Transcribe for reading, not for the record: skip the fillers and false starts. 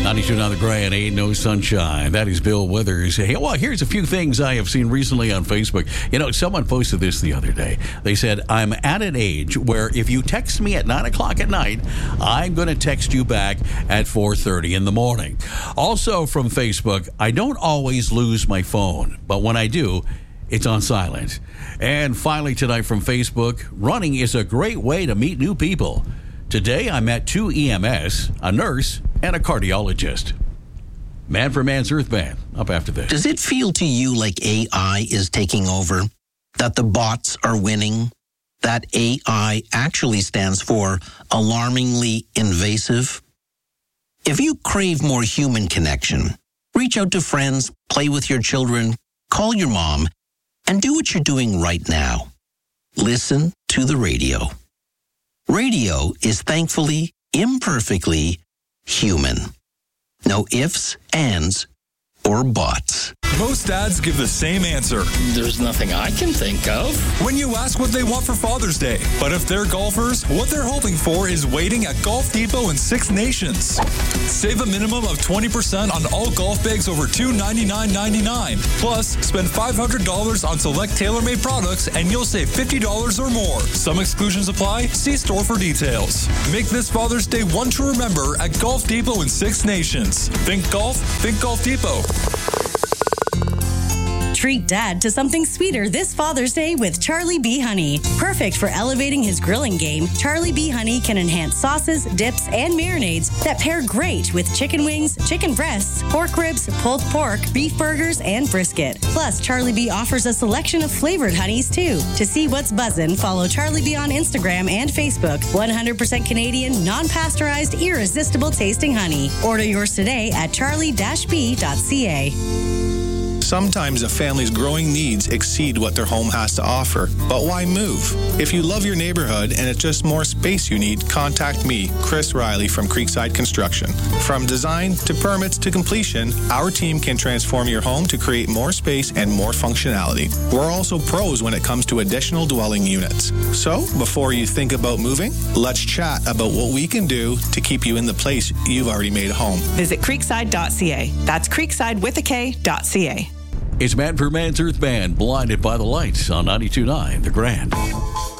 92.9 The Grand, Ain't No Sunshine. That is Bill Withers. Hey, well, here's a few things I have seen recently on Facebook. You know, someone posted this the other day. They said, I'm at an age where if you text me at 9 o'clock at night, I'm going to text you back at 4:30 in the morning. Also from Facebook, I don't always lose my phone, but when I do, it's on silent. And finally tonight from Facebook, running is a great way to meet new people. Today, I met 2 EMS, a nurse, and a cardiologist. Man for Man's Earth Band, up after this. Does it feel to you like AI is taking over? That the bots are winning? That AI actually stands for alarmingly invasive? If you crave more human connection, reach out to friends, play with your children, call your mom, and do what you're doing right now. Listen to the radio. Radio is thankfully, imperfectly human. No ifs, ands, or buts. Most dads give the same answer. There's nothing I can think of. When you ask what they want for Father's Day. But if they're golfers, what they're hoping for is waiting at Golf Depot in 6 Nations. Save a minimum of 20% on all golf bags over $299.99. Plus, spend $500 on select TaylorMade products and you'll save $50 or more. Some exclusions apply. See store for details. Make this Father's Day one to remember at Golf Depot in 6 Nations. Think golf, think Golf Depot. Treat Dad to something sweeter this Father's Day with Charlie B. Honey. Perfect for elevating his grilling game, Charlie B. Honey can enhance sauces, dips, and marinades that pair great with chicken wings, chicken breasts, pork ribs, pulled pork, beef burgers, and brisket. Plus, Charlie B. offers a selection of flavored honeys, too. To see what's buzzin', follow Charlie B. on Instagram and Facebook. 100% Canadian, non-pasteurized, irresistible tasting honey. Order yours today at charlie-b.ca. Sometimes a family's growing needs exceed what their home has to offer. But why move? If you love your neighborhood and it's just more space you need, contact me, Chris Riley from Creekside Construction. From design to permits to completion, our team can transform your home to create more space and more functionality. We're also pros when it comes to additional dwelling units. So, before you think about moving, let's chat about what we can do to keep you in the place you've already made home. Visit creekside.ca. That's creekside.ca. It's Man for Man's Earth Band, Blinded by the Lights on 92.9 The Grand.